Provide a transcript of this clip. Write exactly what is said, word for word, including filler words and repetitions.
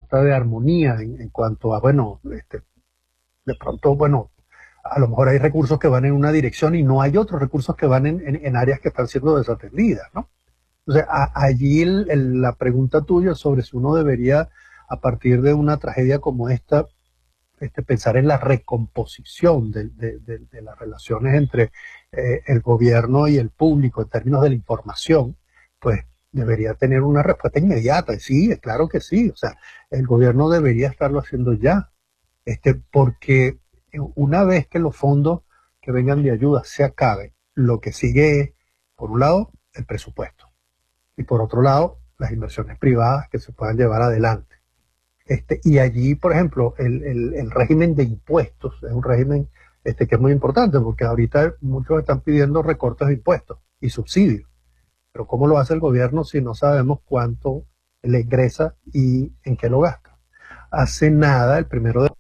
falta de armonía en, en cuanto a, bueno, este, de pronto, bueno, a lo mejor hay recursos que van en una dirección y no hay otros recursos que van en, en, en áreas que están siendo desatendidas, ¿no? Entonces, a, allí el, el, la pregunta tuya sobre si uno debería, a partir de una tragedia como esta, este, pensar en la recomposición de, de, de, de las relaciones entre eh, el gobierno y el público en términos de la información, pues debería tener una respuesta inmediata. Sí, claro que sí. O sea, el gobierno debería estarlo haciendo ya, este, porque una vez que los fondos que vengan de ayuda se acaben, lo que sigue es, por un lado, el presupuesto y por otro lado, las inversiones privadas que se puedan llevar adelante. Este, y allí, por ejemplo, el, el, el régimen de impuestos es un régimen este, que es muy importante, porque ahorita muchos están pidiendo recortes de impuestos y subsidios. Pero ¿cómo lo hace el gobierno si no sabemos cuánto le ingresa y en qué lo gasta? Hace nada, el primero de